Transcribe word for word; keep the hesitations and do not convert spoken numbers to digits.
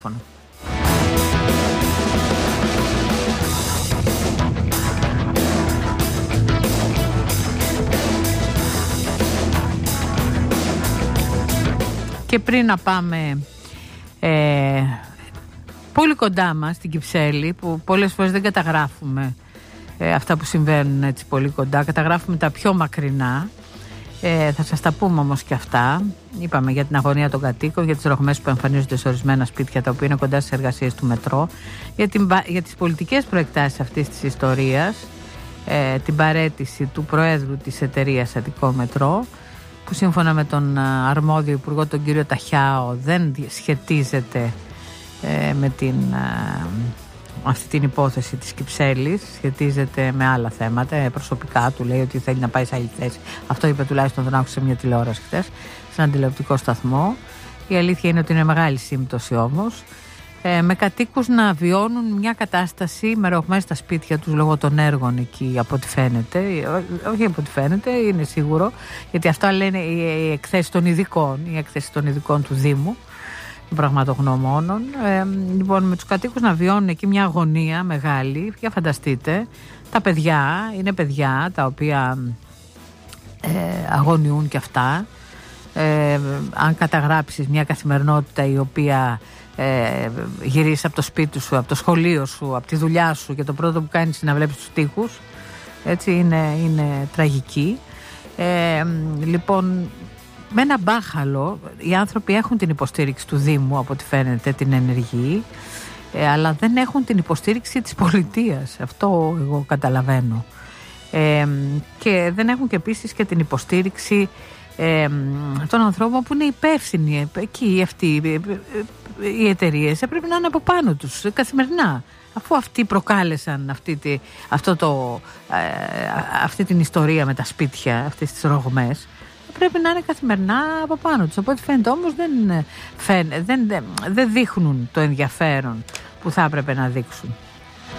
Και πριν να πάμε ε, πολύ κοντά μας στην Κυψέλη, που πολλές φορές δεν καταγράφουμε ε, αυτά που συμβαίνουν έτσι πολύ κοντά, καταγράφουμε τα πιο μακρινά, ε, θα σας τα πούμε όμως και αυτά. Είπαμε για την αγωνία των κατοίκων, για τις ρογμές που εμφανίζονται σε ορισμένα σπίτια τα οποία είναι κοντά στις εργασίες του μετρό, για, την, για τις πολιτικές προεκτάσεις αυτής της ιστορίας, ε, την παραίτηση του Προέδρου της εταιρείας Αττικό Μετρό, που σύμφωνα με τον αρμόδιο υπουργό, τον κύριο Ταχιάο, δεν σχετίζεται ε, με την, ε, αυτή την υπόθεση της Κυψέλης, σχετίζεται με άλλα θέματα. Ε, προσωπικά του λέει ότι θέλει να πάει σε άλλη θέση. Αυτό είπε τουλάχιστον, τον άκουσα σε μια τηλεόραση χθες, σε έναν τηλεοπτικό σταθμό. Η αλήθεια είναι ότι είναι μεγάλη σύμπτωση όμως. Ε, με κατοίκους να βιώνουν μια κατάσταση με ρογμές στα σπίτια τους λόγω των έργων εκεί, από ό,τι φαίνεται. Όχι από ό,τι φαίνεται, είναι σίγουρο, γιατί αυτά λένε οι εκθέσεις των ειδικών, οι εκθέσεις των ειδικών του Δήμου, των πραγματογνωμόνων. Ε, λοιπόν, με τους κατοίκους να βιώνουν εκεί μια αγωνία μεγάλη. Για φανταστείτε, τα παιδιά, είναι παιδιά τα οποία ε, αγωνιούν και αυτά. Ε, αν καταγράψεις μια καθημερινότητα η οποία ε, γυρίσεις από το σπίτι σου, από το σχολείο σου, από τη δουλειά σου και το πρώτο που κάνεις είναι να βλέπεις τους τοίχους, έτσι, είναι, είναι τραγική. Ε, λοιπόν, με ένα μπάχαλο οι άνθρωποι έχουν την υποστήριξη του Δήμου, από ό,τι φαίνεται, την ενεργή, ε, αλλά δεν έχουν την υποστήριξη της πολιτείας. Αυτό εγώ καταλαβαίνω. Ε, και δεν έχουν και επίσης και την υποστήριξη Ε, των ανθρώπων που είναι υπεύθυνοι εκεί. Αυτοί οι εταιρείες έπρεπε να είναι από πάνω τους καθημερινά, αφού αυτοί προκάλεσαν αυτή, τη, αυτό το, ε, αυτή την ιστορία με τα σπίτια, αυτές τις ρογμές. Πρέπει να είναι καθημερινά από πάνω τους. Από ό,τι φαίνεται όμως δεν, φαίνε, δεν, δεν, δεν δείχνουν το ενδιαφέρον που θα έπρεπε να δείξουν.